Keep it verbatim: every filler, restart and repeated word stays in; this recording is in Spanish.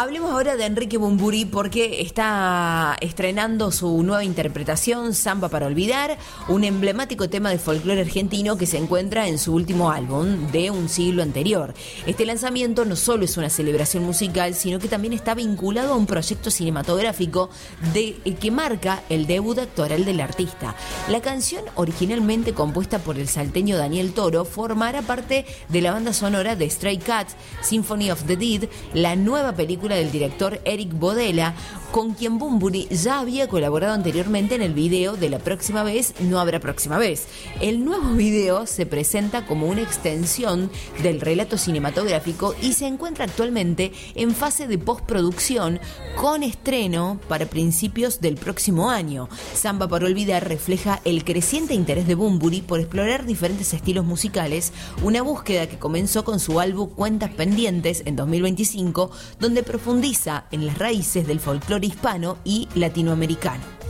Hablemos ahora de Enrique Bunbury porque está estrenando su nueva interpretación, Samba para Olvidar, un emblemático tema de folclore argentino que se encuentra en su último álbum de un siglo anterior. Este lanzamiento no solo es una celebración musical, sino que también está vinculado a un proyecto cinematográfico de, que marca el debut actoral del artista. La canción, originalmente compuesta por el salteño Daniel Toro, formará parte de la banda sonora de Stray Cats, Symphony of the Dead, la nueva película del director Eric Bodela, con quien Bunbury ya había colaborado anteriormente en el video de La próxima vez no habrá próxima vez. El nuevo video se presenta como una extensión del relato cinematográfico y se encuentra actualmente en fase de postproducción con estreno para principios del próximo año. Samba para Olvidar refleja el creciente interés de Bunbury por explorar diferentes estilos musicales, una búsqueda que comenzó con su álbum Cuentas Pendientes en dos mil veinticinco, donde profundiza en las raíces del folclore hispano y latinoamericano.